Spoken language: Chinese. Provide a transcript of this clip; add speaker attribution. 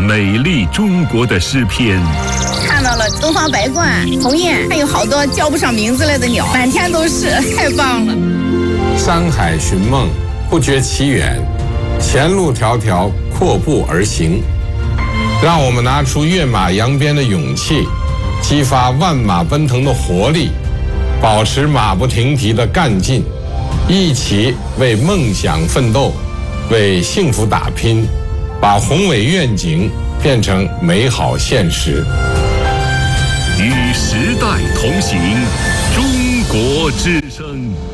Speaker 1: 美丽中国的诗篇。
Speaker 2: 看到了东方白鹳、鸿雁，还有好多叫不上名字来的鸟，满天都是，太棒了。
Speaker 3: 山海寻梦，不觉其远，前路迢迢，阔步而行。让我们拿出跃马扬鞭的勇气，激发万马奔腾的活力，保持马不停蹄的干劲，一起为梦想奋斗，为幸福打拼，把宏伟愿景变成美好现实。
Speaker 1: 与时代同行，中国之声。